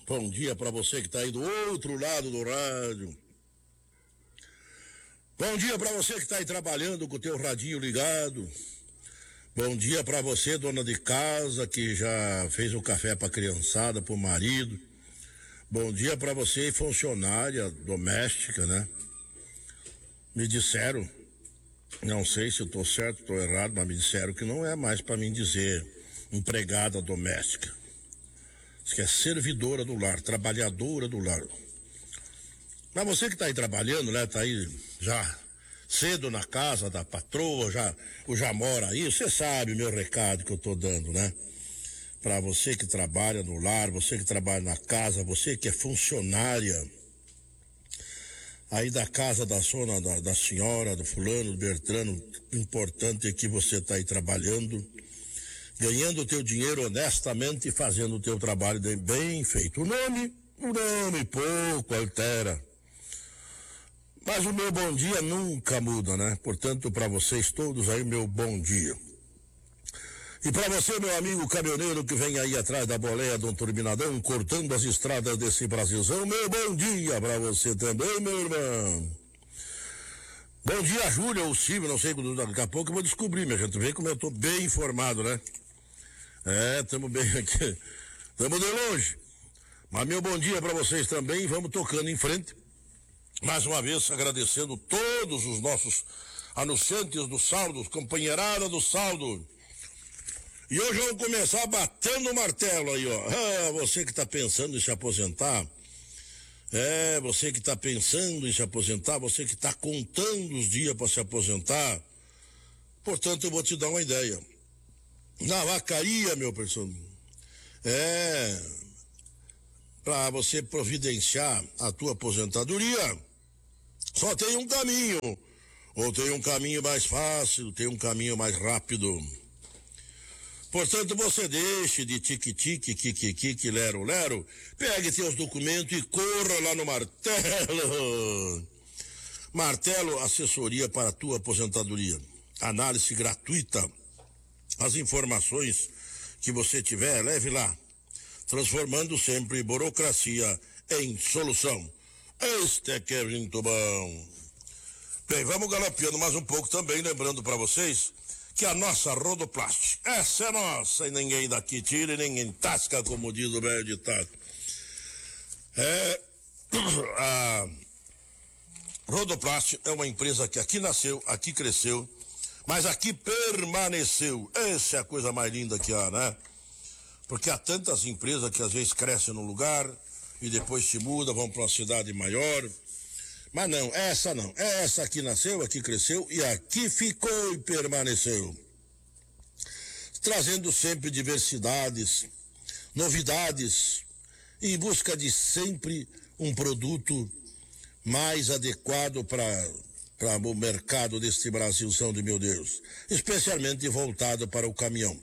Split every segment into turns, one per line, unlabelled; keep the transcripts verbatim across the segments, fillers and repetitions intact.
Bom dia para você que está aí do outro lado do rádio. Bom dia para você que está aí trabalhando com o teu radinho ligado. Bom dia para você, dona de casa, que já fez o café para a criançada, para o marido. Bom dia para você, funcionária doméstica, né? Me disseram, não sei se eu estou certo, estou errado, mas me disseram que não é mais para mim dizer empregada doméstica. Diz que é servidora do lar, trabalhadora do lar. Mas você que está aí trabalhando, né? Está aí já cedo na casa da patroa, já, ou já mora aí, você sabe o meu recado que eu estou dando, né? Para você que trabalha no lar, você que trabalha na casa, você que é funcionária aí da casa da zona da, da senhora, do fulano, do Bertrano, importante é que você está aí trabalhando, ganhando o teu dinheiro honestamente e fazendo o teu trabalho bem feito. O nome, o nome pouco altera. Mas o meu bom dia nunca muda, né? Portanto, para vocês todos aí, meu bom dia. E para você, meu amigo caminhoneiro que vem aí atrás da boleia do turbinadão, cortando as estradas desse Brasilzão, meu bom dia para você também, meu irmão. Bom dia, Júlia ou Silvio, não sei, daqui a pouco eu vou descobrir, minha gente. Vê como eu tô bem informado, né? É, estamos bem aqui. Estamos de longe. Mas meu bom dia para vocês também, vamos tocando em frente. Mais uma vez, agradecendo todos os nossos anunciantes do saldo, companheirada do saldo. E hoje vamos começar batendo o martelo aí, ó. Ah, você que está pensando em se aposentar, é, você que está pensando em se aposentar, você que está contando os dias para se aposentar. Portanto, eu vou te dar uma ideia. Na vacaria, meu pessoal, é, para você providenciar a tua aposentadoria, só tem um caminho. Ou tem um caminho mais fácil, tem um caminho mais rápido. Portanto, você deixe de tique-tique, tique-tique, lero-lero, pegue seus documentos e corra lá no Martelo. Martelo, assessoria para a tua aposentadoria. Análise gratuita. As informações que você tiver, leve lá. Transformando sempre burocracia em solução. Este é que é muito bom. Bem, vamos galopeando mais um pouco também, lembrando para vocês que a nossa Rodoplast, essa é nossa, e ninguém daqui tira e ninguém tasca, como diz o velho ditado. É, a Rodoplast é uma empresa que aqui nasceu, aqui cresceu, mas aqui permaneceu. Essa é a coisa mais linda que há, né? Porque há tantas empresas que às vezes crescem num lugar e depois se mudam, vão para uma cidade maior. Mas não, essa não. Essa aqui nasceu, aqui cresceu e aqui ficou e permaneceu. Trazendo sempre diversidades, novidades, em busca de sempre um produto mais adequado para para o mercado deste Brasilzão de meu Deus. Especialmente voltado para o caminhão.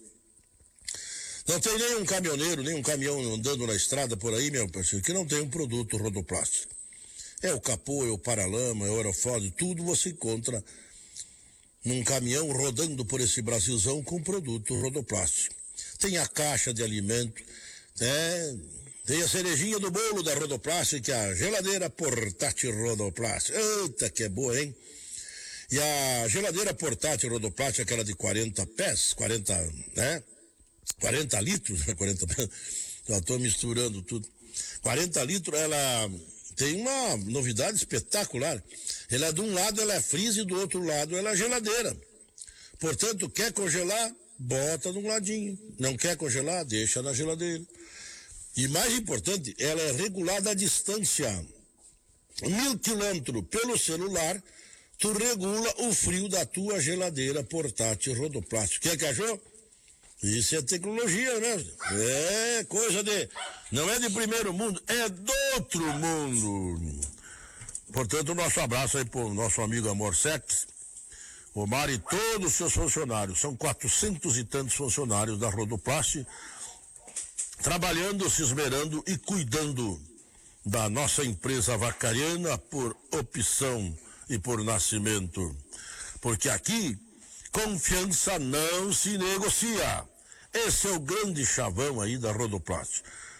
Não tem nenhum caminhoneiro, nenhum caminhão andando na estrada por aí, meu parceiro, que não tem um produto Rodoplast. É o capô, é o paralama, é o aerofólio, tudo você encontra num caminhão rodando por esse Brasilzão com produto Rodoplast. Tem a caixa de alimento, né? Tem a cerejinha do bolo da Rodoplast, que é a geladeira portátil Rodoplast. Eita, que é boa, hein? E a geladeira portátil Rodoplast, aquela de quarenta pés, quarenta, né? quarenta litros, quarenta pés, já tô misturando tudo. quarenta litros, ela tem uma novidade espetacular. Ela, de um lado, ela é freezer e do outro lado, ela é geladeira. Portanto, quer congelar, bota de um ladinho. Não quer congelar, deixa na geladeira. E mais importante, ela é regulada à distância. Mil quilômetros pelo celular, tu regula o frio da tua geladeira portátil Rodoplast. Quer que achou? Isso é tecnologia, né? É coisa de... Não é de primeiro mundo, é do outro mundo. Portanto, nosso abraço aí pro nosso amigo Amorsex, Omar e todos os seus funcionários. São quatrocentos e tantos funcionários da Rodoplast, trabalhando, se esmerando e cuidando da nossa empresa vacariana por opção e por nascimento. Porque aqui, confiança não se negocia. Esse é o grande chavão aí da Rodoplast.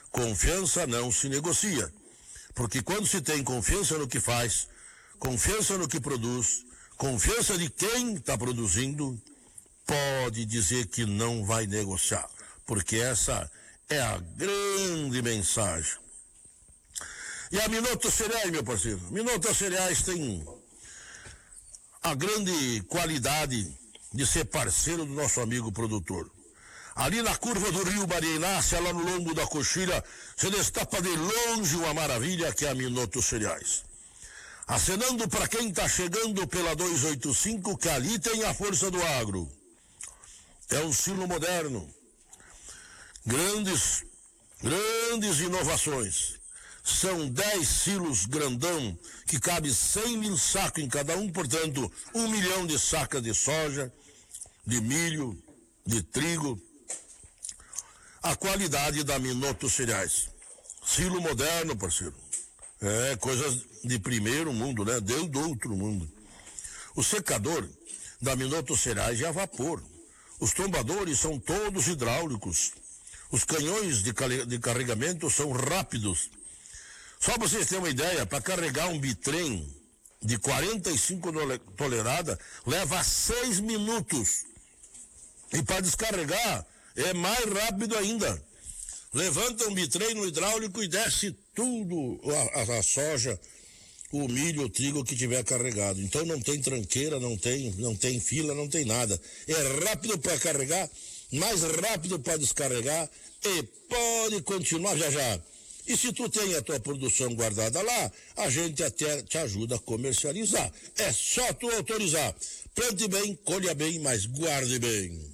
Confiança não se negocia, porque quando se tem confiança no que faz, confiança no que produz, confiança de quem está produzindo, pode dizer que não vai negociar, porque essa é a grande mensagem. E a Minuto Cereais, meu parceiro, Minuto Cereais tem a grande qualidade de ser parceiro do nosso amigo produtor. Ali na curva do Rio Barinácia, lá no lombo da coxilha, se destapa de longe uma maravilha que é a Minuto Cereais. Acenando para quem está chegando pela duzentos e oitenta e cinco, que ali tem a força do agro. É um silo moderno. Grandes, grandes inovações. São dez silos grandão, que cabe cem mil sacos em cada um, portanto, um milhão de sacas de soja, de milho, de trigo. A qualidade da Minuto Cereais. Silo moderno, parceiro. É, coisas de primeiro mundo, né? Deu do outro mundo. O secador da Minuto Cereais é a vapor. Os tombadores são todos hidráulicos. Os canhões de, de carregamento são rápidos. Só para vocês terem uma ideia, para carregar um bitrem de quarenta e cinco toneladas, leva seis minutos. E para descarregar, é mais rápido ainda. Levanta um bitrem no hidráulico e desce tudo, a, a, a soja, o milho, o trigo que tiver carregado. Então não tem tranqueira, não tem, não tem fila, não tem nada. É rápido para carregar, mais rápido para descarregar e pode continuar já já. E se tu tem a tua produção guardada lá, a gente até te ajuda a comercializar. É só tu autorizar. Plante bem, colha bem, mas guarde bem.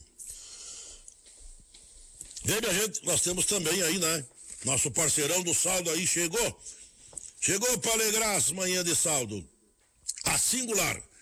Vem, minha gente, nós temos também aí, né? Nosso parceirão do saldo aí chegou. Chegou para alegrar as manhãs de saldo. A Singular,